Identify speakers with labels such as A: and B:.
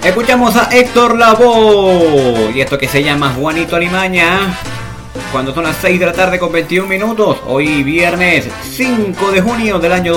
A: Escuchamos a Héctor Lavoe y esto que se llama Juanito Alimaña. Cuando son las 6 de la tarde con 21 minutos, hoy viernes 5 de junio del año